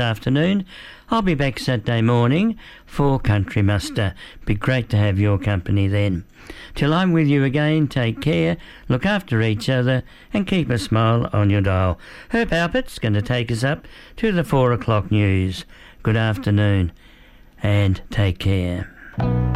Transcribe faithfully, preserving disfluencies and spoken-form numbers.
afternoon. I'll be back Saturday morning for Country Muster. Be great to have your company then. Till I'm with you again, take care, look after each other and keep a smile on your dial. Herb Alpert's going to take us up to the four o'clock news. Good afternoon and take care.